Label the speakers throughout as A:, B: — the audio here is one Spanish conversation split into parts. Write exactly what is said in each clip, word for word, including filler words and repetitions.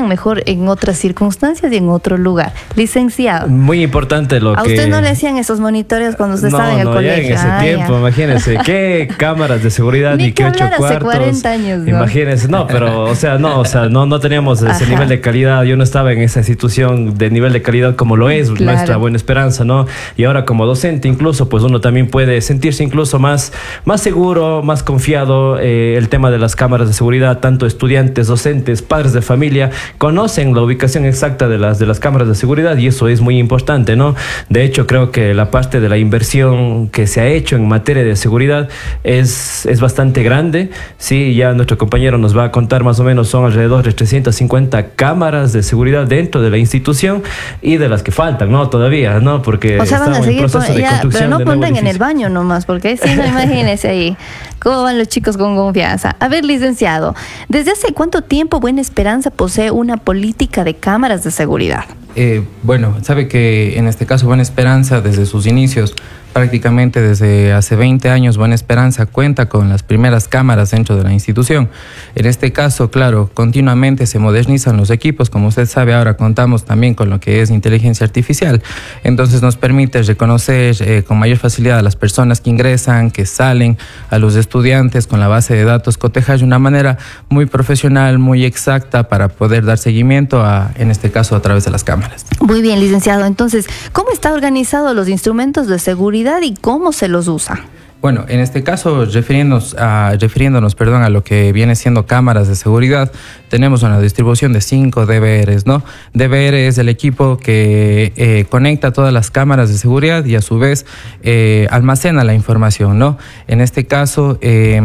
A: hicieran mejor en otras circunstancias y en otro lugar. Licenciado.
B: Muy importante lo que...
A: ¿A usted no le hacían esos monitores cuando usted
B: no,
A: estaba en el
B: no,
A: colegio?
B: Ya en ese
A: ah,
B: tiempo,
A: ya.
B: imagínense, qué cámaras de seguridad, ni,
A: ni
B: qué ocho cuartos.
A: Hace cuarenta años, ¿no?
B: Imagínense, no, pero, o sea, no, o sea, no, no teníamos ese Ajá. nivel de calidad. Yo no estaba en esa institución de nivel de calidad como lo es claro. nuestra Buena Esperanza, ¿no? Y ahora como docente incluso, pues uno también puede sentirse incluso más, más seguro, más confiado. Eh, el tema de las cámaras de seguridad, tanto estudiantes, docentes, padres de familia, conocen la ubicación exacta de las, de las cámaras de seguridad y eso es muy importante, ¿no? De hecho, creo que la parte de la inversión que se ha hecho en materia de seguridad es, es bastante grande. Sí, ya nuestro compañero nos va a contar más o menos, son alrededor de trescientas cincuenta cámaras de seguridad dentro de la institución y de las que faltan, ¿no? Todavía, ¿no? Porque
A: o sea, van a seguir
B: en proceso
A: con,
B: de
A: ya,
B: construcción.
A: Pero no
B: pongan
A: en el baño nomás, porque si no, imagínense ahí. ¿Cómo van los chicos con confianza? A ver, licenciado, ¿desde hace cuánto tiempo Buena Esperanza posee una política de cámaras de seguridad?
C: Eh, bueno, sabe que en este caso Buena Esperanza desde sus inicios, prácticamente desde hace veinte años, Buena Esperanza cuenta con las primeras cámaras dentro de la institución. En este caso, claro, continuamente se modernizan los equipos. Como usted sabe, ahora contamos también con lo que es inteligencia artificial. Entonces nos permite reconocer eh, con mayor facilidad a las personas que ingresan, que salen, a los estudiantes con la base de datos, cotejar de una manera muy profesional, muy exacta para poder dar seguimiento a, en este caso, a través de las cámaras.
A: Muy bien, licenciado. Entonces, ¿cómo está organizado los instrumentos de seguridad y cómo se los usa?
C: Bueno, en este caso, refiriéndonos, a, refiriéndonos perdón, a lo que viene siendo cámaras de seguridad, tenemos una distribución de cinco D V Rs, ¿no? D V R es el equipo que eh, conecta todas las cámaras de seguridad y a su vez eh, almacena la información, ¿no? En este caso, eh,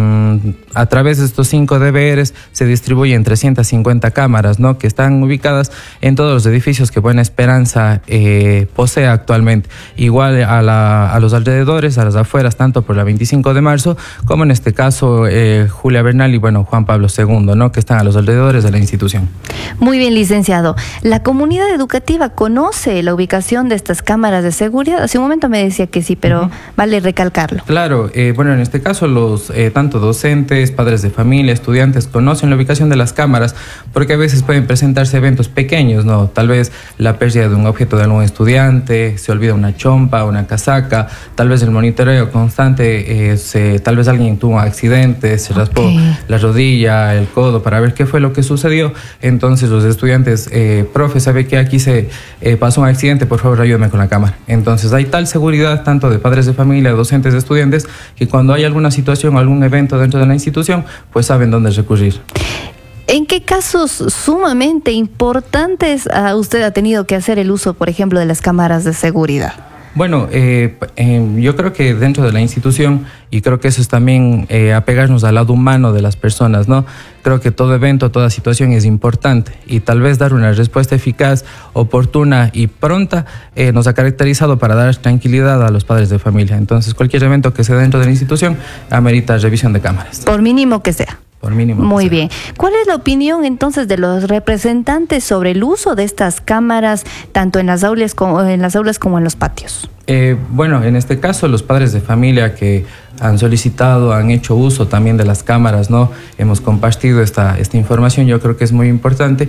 C: a través de estos cinco D V Rs se distribuyen trescientas cincuenta cámaras, ¿no? Que están ubicadas en todos los edificios que Buena Esperanza eh, posee actualmente. Igual a, la, a los alrededores, a las afueras, tanto por la veinticinco de marzo, como en este caso eh, Julia Bernal y bueno, Juan Pablo segundo, ¿no? Que están a los alrededores de la institución.
A: Muy bien, licenciado. ¿La comunidad educativa conoce la ubicación de estas cámaras de seguridad? Hace un momento me decía que sí, pero uh-huh. vale recalcarlo.
C: Claro, eh, bueno, en este caso los eh, tanto docentes, padres de familia, estudiantes conocen la ubicación de las cámaras porque a veces pueden presentarse eventos pequeños, ¿no? Tal vez la pérdida de un objeto de algún estudiante, se olvida una chompa, una casaca, tal vez el monitoreo constante. Eh, se, tal vez alguien tuvo un accidente, se raspó okay. la rodilla, el codo, para ver qué fue lo que sucedió. Entonces los estudiantes, eh, profe, sabe que aquí se eh, pasó un accidente, por favor ayúdame con la cámara. Entonces hay tal seguridad tanto de padres de familia, docentes, de estudiantes, que cuando hay alguna situación, algún evento dentro de la institución, pues saben dónde recurrir.
A: ¿En qué casos sumamente importantes uh, usted ha tenido que hacer el uso, por ejemplo, de las cámaras de seguridad?
C: Bueno, eh, eh, yo creo que dentro de la institución, y creo que eso es también eh, apegarnos al lado humano de las personas, ¿no? Creo que todo evento, toda situación es importante y tal vez dar una respuesta eficaz, oportuna y pronta eh, nos ha caracterizado para dar tranquilidad a los padres de familia. Entonces, cualquier evento que sea dentro de la institución amerita revisión de cámaras.
A: Por mínimo que sea.
C: Por mínimo.
A: Muy bien. ¿Cuál es la opinión entonces de los representantes sobre el uso de estas cámaras tanto en las aulas como en las aulas como en los patios?
C: Eh, bueno, en este caso los padres de familia que han solicitado, han hecho uso también de las cámaras, ¿no? Hemos compartido esta, esta información. Yo creo que es muy importante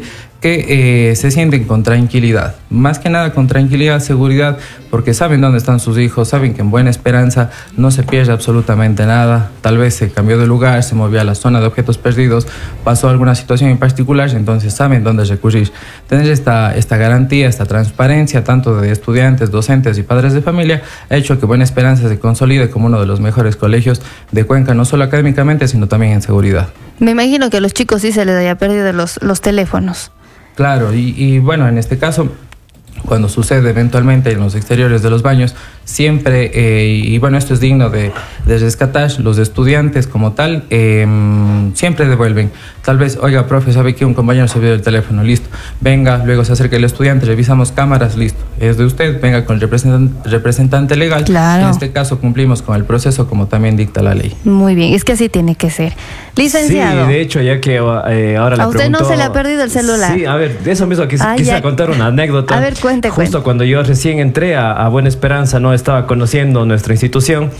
C: que eh, se sienten con tranquilidad, más que nada con tranquilidad, seguridad, porque saben dónde están sus hijos, saben que en Buena Esperanza no se pierde absolutamente nada. Tal vez se cambió de lugar, se movió a la zona de objetos perdidos, pasó alguna situación en particular, entonces saben dónde recurrir. Tener esta, esta garantía, esta transparencia, tanto de estudiantes, docentes y padres de familia, ha hecho que Buena Esperanza se consolide como uno de los mejores colegios de Cuenca, no solo académicamente, sino también en seguridad.
A: Me imagino que a los chicos sí se les haya perdido los, los teléfonos.
C: Claro, y, y bueno, en este caso, cuando sucede eventualmente en los exteriores de los baños, siempre, eh, y bueno, esto es digno de, de rescatar, los estudiantes como tal, eh, siempre devuelven. Tal vez, oiga, profe, sabe que un compañero se olvidó el teléfono, listo. Venga, luego se acerca el estudiante, revisamos cámaras, listo. Es de usted, venga con el representante, representante legal.
A: Claro.
C: En este caso cumplimos con el proceso como también dicta la ley.
A: Muy bien, es que así tiene que ser. Licenciado.
B: Sí, de hecho, ya que eh, ahora le
A: ¿A usted
B: pregunto,
A: no se le ha perdido el celular?
B: Sí, a ver, de eso mismo quis,
A: ah,
B: quisiera
A: ya.
B: contar una anécdota.
A: A ver, cuéntame. te
B: justo
A: cuento.
B: Cuando yo recién entré a, a Buena Esperanza, no estaba conociendo nuestra institución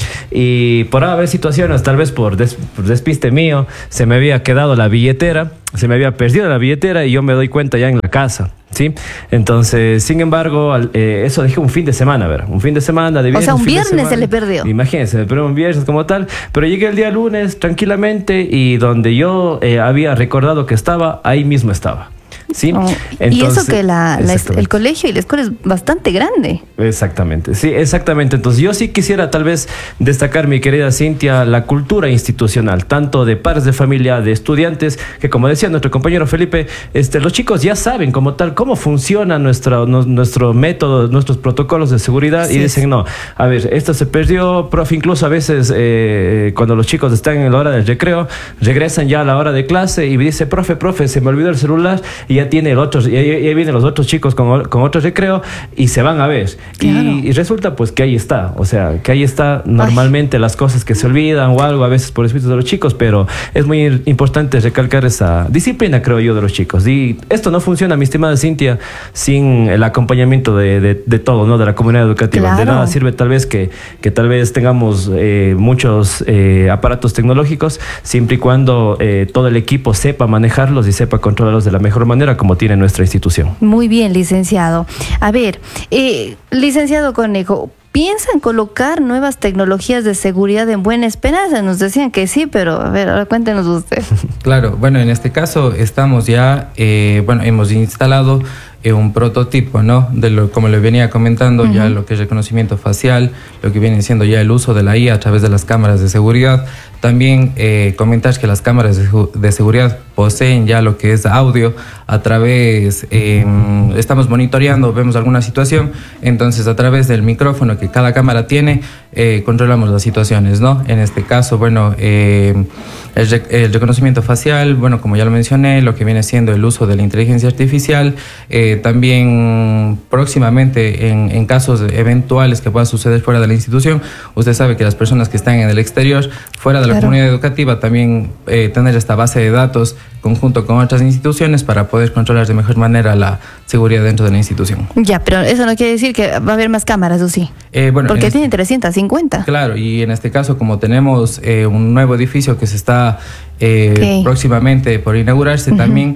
B: y por haber situaciones, tal vez por, des, por despiste mío, se me había quedado la billetera, se me había perdido la billetera y yo me doy cuenta ya en la casa. ¿Sí? Entonces, sin embargo, eh, eso dije un fin de semana, a ver, un fin de semana de viernes.
A: O sea, un
B: fin
A: viernes se le perdió.
B: Imagínense, me perdió un viernes como tal, pero llegué el día lunes tranquilamente y donde yo eh, había recordado que estaba, ahí mismo estaba. ¿Sí?
A: Oh,
B: Entonces,
A: y eso que la, la, el colegio y la escuela es bastante grande.
B: Exactamente, sí, exactamente. Entonces yo sí quisiera tal vez destacar, mi querida Cintia, la cultura institucional, tanto de padres de familia, de estudiantes, que como decía nuestro compañero Felipe, este, los chicos ya saben como tal cómo funciona nuestro, no, nuestro método, nuestros protocolos de seguridad, sí, y dicen, no, a ver, esto se perdió, profe, incluso a veces eh, cuando los chicos están en la hora del recreo, regresan ya a la hora de clase y dice, profe, profe, se me olvidó el celular y ya tiene el otro, y ahí vienen los otros chicos con, con otro recreo y se van a ver. Claro. Y, y resulta pues que ahí está, o sea, que ahí está normalmente Ay. las cosas que se olvidan o algo a veces por espíritu de los chicos, pero es muy importante recalcar esa disciplina, creo yo, de los chicos. Y esto no funciona, mi estimada Cintia, sin el acompañamiento de, de, de todo, ¿no? De la comunidad educativa. Claro. De nada sirve tal vez que, que tal vez tengamos eh, muchos eh, aparatos tecnológicos, siempre y cuando eh, todo el equipo sepa manejarlos y sepa controlarlos de la mejor manera, como tiene nuestra institución.
A: Muy bien, licenciado. A ver, eh, licenciado Conejo, ¿piensan colocar nuevas tecnologías de seguridad en Buena Esperanza? Nos decían que sí, pero a ver, ahora cuéntenos usted.
C: Claro, bueno, en este caso estamos ya, eh, bueno, hemos instalado eh, un prototipo, ¿no? De lo, como le venía comentando, uh-huh. ya lo que es reconocimiento facial, lo que viene siendo ya el uso de la I A a través de las cámaras de seguridad. También eh, comentar que las cámaras de, de seguridad poseen ya lo que es audio a través, eh, estamos monitoreando, vemos alguna situación, entonces a través del micrófono que cada cámara tiene, eh, controlamos las situaciones, ¿no? En este caso, bueno, eh, el, rec el reconocimiento facial, bueno, como ya lo mencioné, lo que viene siendo el uso de la inteligencia artificial, eh, también próximamente en, en casos eventuales que puedan suceder fuera de la institución, usted sabe que las personas que están en el exterior, fuera de la claro. comunidad educativa, también eh, tener esta base de datos conjunto con otras instituciones para poder controlar de mejor manera la seguridad dentro de la institución.
A: Ya, pero eso no quiere decir que va a haber más cámaras, ¿o sí?
C: Eh, bueno,
A: porque
C: este,
A: tienen trescientas cincuenta.
C: Claro, y en este caso, como tenemos eh, un nuevo edificio que se está eh, okay. próximamente por inaugurarse, uh-huh. también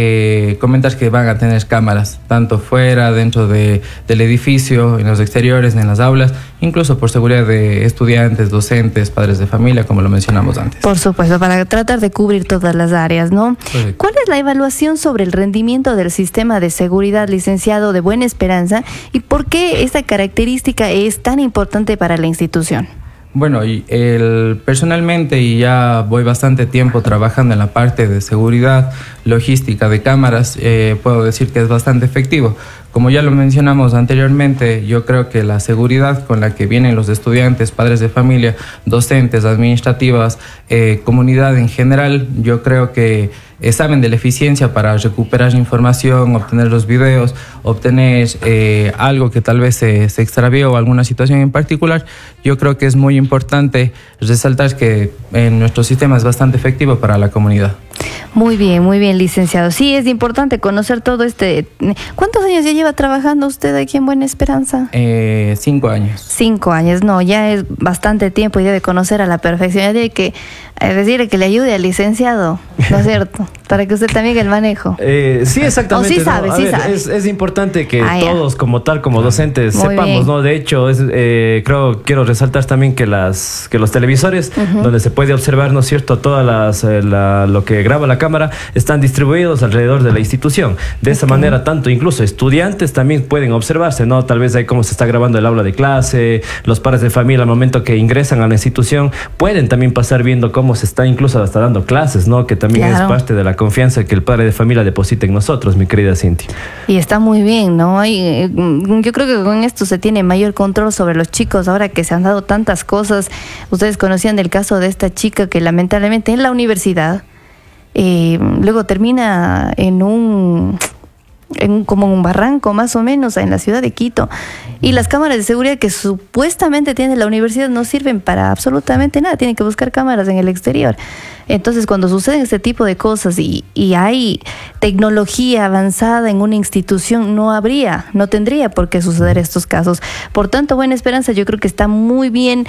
C: Eh, comentar que van a tener cámaras tanto fuera, dentro de, del edificio, en los exteriores, en las aulas, incluso por seguridad de estudiantes, docentes, padres de familia, como lo mencionamos antes.
A: Por supuesto, para tratar de cubrir todas las áreas, ¿no? Correcto. ¿Cuál es la evaluación sobre el rendimiento del sistema de seguridad, licenciado, de Buena Esperanza, y por qué esta característica es tan importante para la institución?
C: Bueno, y el, personalmente, y ya voy bastante tiempo trabajando en la parte de seguridad, logística de cámaras, eh, puedo decir que es bastante efectivo. Como ya lo mencionamos anteriormente, yo creo que la seguridad con la que vienen los estudiantes, padres de familia, docentes, administrativas, eh, comunidad en general, yo creo que eh, saben de la eficiencia para recuperar información, obtener los videos, obtener eh, algo que tal vez se, se extravió o alguna situación en particular. Yo creo que es muy importante resaltar que en nuestro sistema es bastante efectivo para la comunidad.
A: Muy bien, muy bien, licenciado. Sí, es importante conocer todo este... ¿Cuántos años ya lleva trabajando usted aquí en Buena Esperanza?
C: Eh, cinco años.
A: Cinco años, no, ya es bastante tiempo y debe conocer a la perfección. Ya tiene que eh, decirle que le ayude al licenciado, ¿no es cierto? Para que usted también el manejo.
B: Eh, sí, exactamente.
A: Oh, sí sabe,
B: no,
A: sí
B: ver,
A: sabe.
B: Es, es importante que
A: ah,
B: todos, como tal, como docentes, muy sepamos, bien. ¿no? De hecho, es, eh, creo, quiero resaltar también que las que los televisores, uh-huh. donde se puede observar, ¿no es cierto?, todas las, eh, la, lo que graba la cámara, están distribuidos alrededor de la institución. De esa okay. manera, tanto incluso estudiantes también pueden observarse, ¿no? Tal vez ahí cómo se está grabando el aula de clase, los padres de familia al momento que ingresan a la institución, pueden también pasar viendo cómo se está incluso hasta dando clases, ¿no? Que también claro. es parte de la confianza que el padre de familia deposita en nosotros, mi querida Cintia.
A: Y está muy bien, ¿no? Hay, yo creo que con esto se tiene mayor control sobre los chicos, ahora que se han dado tantas cosas. Ustedes conocían del caso de esta chica que lamentablemente en la universidad, eh, luego termina en un... en, como en un barranco más o menos en la ciudad de Quito. Y las cámaras de seguridad que supuestamente tiene la universidad no sirven para absolutamente nada, tienen que buscar cámaras en el exterior. Entonces, cuando suceden este tipo de cosas y, y hay tecnología avanzada en una institución, no habría, no tendría por qué suceder estos casos. Por tanto, Buena Esperanza yo creo que está muy bien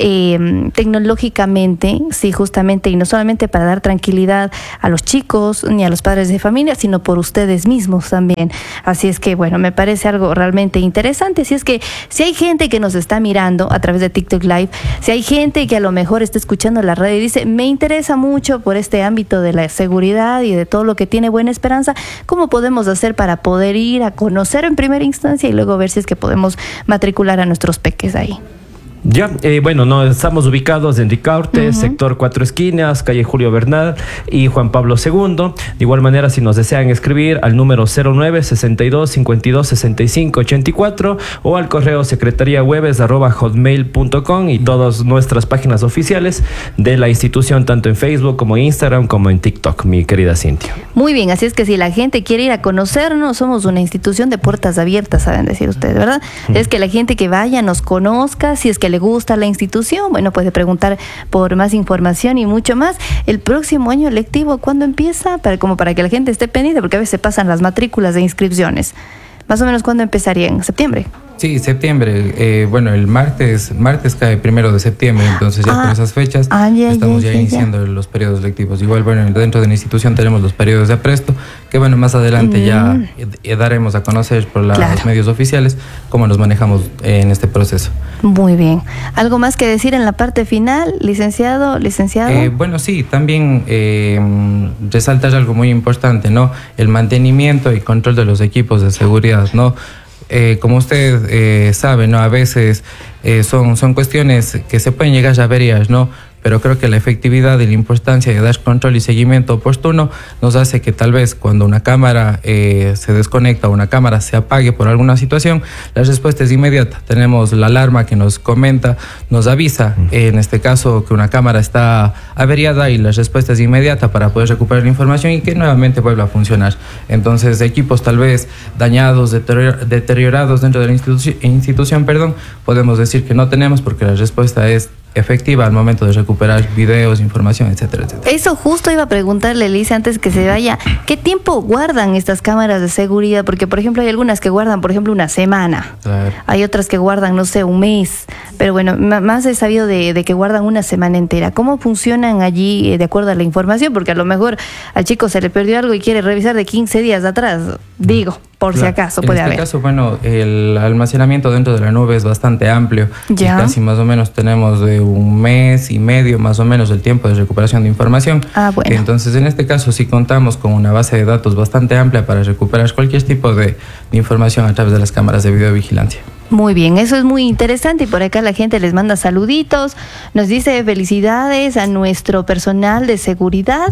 A: eh, tecnológicamente, sí, justamente, y no solamente para dar tranquilidad a los chicos ni a los padres de familia, sino por ustedes mismos también. Así es que, bueno, me parece algo realmente interesante. Así es que si hay gente que nos está mirando a través de TikTok Live, si hay gente que a lo mejor está escuchando la radio y dice, me interesa mucho mucho por este ámbito de la seguridad y de todo lo que tiene Buena Esperanza, ¿cómo podemos hacer para poder ir a conocer en primera instancia y luego ver si es que podemos matricular a nuestros peques ahí?
B: Ya, eh, bueno, no, estamos ubicados en Ricaurte, uh-huh. sector Cuatro Esquinas, calle Julio Bernal y Juan Pablo segundo. De igual manera, si nos desean escribir al número cero nueve sesenta y dos cincuenta y dos sesenta y cinco ochenta y cuatro o al correo secretariawebes arroba hotmail punto com y todas nuestras páginas oficiales de la institución, tanto en Facebook como en Instagram como en TikTok, mi querida Cintia.
A: Muy bien, así es que si la gente quiere ir a conocernos, somos una institución de puertas abiertas, saben decir ustedes, ¿verdad? Uh-huh. Es que la gente que vaya nos conozca, si es que le gusta la institución, bueno, puede preguntar por más información y mucho más. El próximo año lectivo, ¿cuándo empieza? Para, como para que la gente esté pendiente, porque a veces pasan las matrículas de inscripciones. Más o menos, ¿cuándo empezaría? ¿En septiembre?
C: Sí, septiembre. Eh, bueno, el martes martes cae primero de septiembre, entonces ya ah, por esas fechas ah, ya, estamos ya, ya, ya iniciando ya. los periodos lectivos. Igual, bueno, dentro de la institución tenemos los periodos de apresto, que bueno, más adelante mm. ya eh, daremos a conocer por la, claro. los medios oficiales cómo nos manejamos eh, en este proceso.
A: Muy bien. ¿Algo más que decir en la parte final, licenciado, licenciado?
C: Eh, bueno, sí, también eh, resaltar algo muy importante, ¿no? El mantenimiento y control de los equipos de seguridad, ¿no? Eh, como usted eh, sabe, ¿no? A veces eh, son, son cuestiones que se pueden llegar a averías, ¿no? Pero creo que la efectividad y la importancia de dar control y seguimiento oportuno nos hace que tal vez cuando una cámara eh, se desconecta o una cámara se apague por alguna situación, la respuesta es inmediata. Tenemos la alarma que nos comenta, nos avisa, eh, en este caso, que una cámara está averiada y la respuesta es inmediata para poder recuperar la información y que nuevamente vuelva a funcionar. Entonces, equipos tal vez dañados, deterior- deteriorados dentro de la institu- institución, perdón, podemos decir que no tenemos porque la respuesta es efectiva al momento de recuperar videos, información, etcétera, etcétera.
A: Eso justo iba a preguntarle, Elisa, antes que se vaya, ¿qué tiempo guardan estas cámaras de seguridad? Porque, por ejemplo, hay algunas que guardan, por ejemplo, una semana. Claro. Hay otras que guardan, no sé, un mes. Pero bueno, más he sabido de, de que guardan una semana entera. ¿Cómo funcionan allí eh, de acuerdo a la información? Porque a lo mejor al chico se le perdió algo y quiere revisar de quince días atrás. Digo, por claro. si acaso puede haber.
C: En este caso, bueno, el almacenamiento dentro de la nube es bastante amplio. Ya. Y casi más o menos tenemos de un mes y medio más o menos el tiempo de recuperación de información.
A: Ah, bueno.
C: Entonces, en este caso sí contamos con una base de datos bastante amplia para recuperar cualquier tipo de, de información a través de las cámaras de videovigilancia.
A: Muy bien, eso es muy interesante y por acá la gente les manda saluditos, nos dice felicidades a nuestro personal de seguridad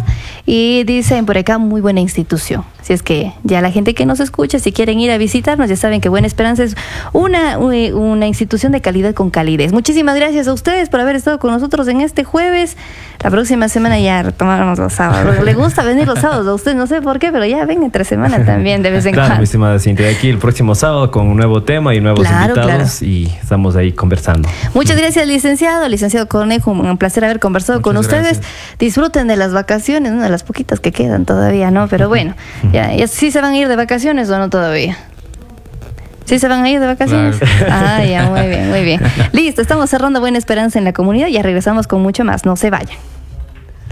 A: y dicen por acá muy buena institución. Si es que ya la gente que nos escucha, si quieren ir a visitarnos, ya saben que Buena Esperanza es una, una institución de calidad con calidez. Muchísimas gracias a ustedes por haber estado con nosotros en este jueves. La próxima semana ya retomamos los sábados. Le gusta venir los sábados a usted, no sé por qué, pero ya ven entre semana también de vez en
B: claro,
A: cuando.
B: Mi estimada Cintia, aquí el próximo sábado con un nuevo tema y nuevos claro, invitados claro. y estamos ahí conversando.
A: Muchas gracias, licenciado, licenciado Cornejo, un placer haber conversado Muchas con ustedes. Gracias. Disfruten de las vacaciones, una de las poquitas que quedan todavía, ¿no? Pero bueno, ya, ya sí se van a ir de vacaciones o no todavía. ¿Sí se van a ir de vacaciones? Claro. Ah, ya, muy bien, muy bien. Listo, estamos cerrando Buena Esperanza en la comunidad y ya regresamos con mucho más. No se vayan.